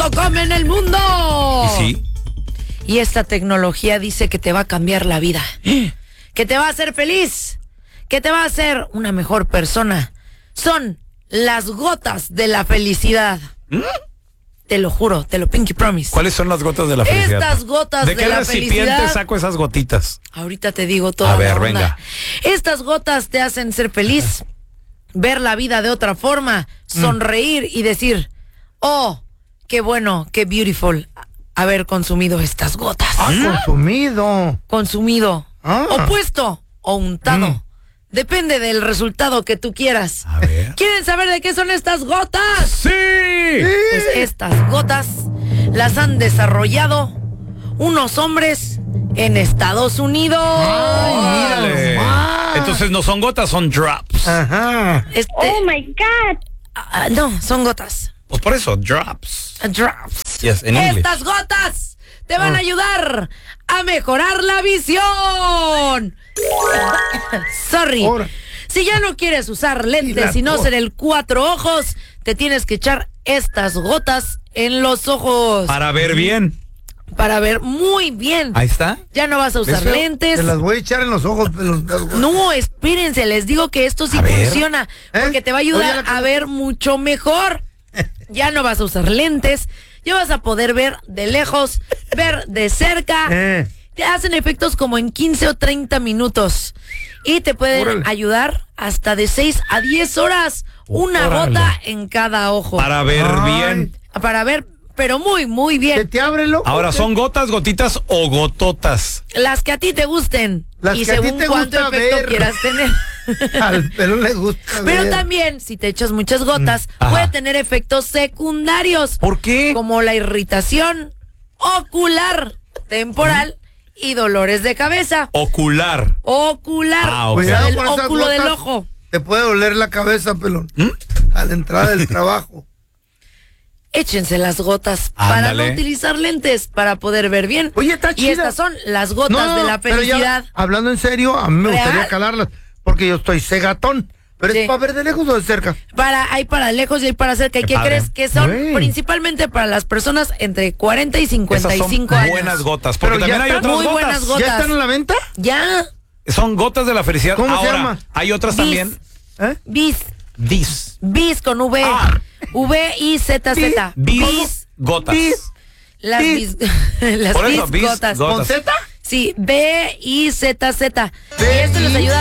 tecnología.com en el mundo. ¿Y sí? Y esta tecnología dice que te va a cambiar la vida, que te va a hacer feliz, que te va a hacer una mejor persona. Son las gotas de la felicidad. Te lo juro, te lo pinky promise. ¿Cuáles son las gotas de la felicidad? Estas gotas de la felicidad. ¿De qué recipiente saco esas gotitas? Ahorita te digo todo. A ver, venga. Estas gotas te hacen ser feliz, ver la vida de otra forma, sonreír y decir, oh, qué bueno, qué beautiful haber consumido estas gotas. Consumido. O puesto o untado. Depende del resultado que tú quieras. A ver. ¿Quieren saber de qué son estas gotas? ¡Sí! Pues estas gotas las han desarrollado unos hombres en Estados Unidos. ¡Órale! Entonces no son gotas, son drops. Ajá. Oh my God. No, son gotas. Pues por eso, drops. Drops. Yes, en inglés. Estas gotas te van a ayudar a mejorar la visión. Sorry. Si ya no quieres usar lentes y no ser el 4 ojos, te tienes que echar estas gotas en los ojos. Para ver bien. Para ver muy bien. Ahí está. Ya no vas a usar lentes. Te las voy a echar en los ojos. No, espérense, les digo que esto sí funciona. Porque te va a ayudar a ver mucho mejor. Ya no vas a usar lentes. Ya vas a poder ver de lejos, ver de cerca. Te hacen efectos como en 15 o 30 minutos. Y te pueden ayudar hasta de 6 a 10 horas. Una gota en cada ojo. Para ver bien. Para ver, pero muy, muy bien. ¿Te abre el ojo? Ahora, ¿son gotas, gotitas o gototas? Las que a ti te gusten. Las y que a ti según te cuánto gusta efecto ver. quieras tener. Al pelo le gusta Pero ver. también, si te echas muchas gotas, puede tener efectos secundarios. ¿Por qué? Como la irritación ocular temporal y dolores de cabeza. Ocular. Ocular. Ok. Cuidado El con esas óculo del gotas. ojo. Te puede doler la cabeza, pelón. A la entrada del trabajo. Échense las gotas para Ándale. no utilizar lentes, para poder ver bien. Oye, está y chida. estas son las gotas de la pero ya, felicidad. hablando en serio, a mí me ¿Real? gustaría calarlas. Porque yo estoy cegatón. Pero Sí. es para ver de lejos o de cerca. Hay para lejos y hay para cerca. ¿Y qué padre. crees? Que son Güey. principalmente para las personas entre 40 y Esas 55 son años. buenas gotas. Porque Pero ya también hay están otras muy buenas gotas. gotas. ¿Ya están a la venta? Ya. Son gotas de la felicidad. ¿Cómo se Ahora, llama? hay otras Bis. también. Bis. Dis. Bis con V. V-I-Z-Z. Bis. Gotas. Bis. Las bis. Las Por eso, bis bis gotas. gotas. ¿Con Z? Sí, B-I-Z-Z. Y B-I- esto les ayuda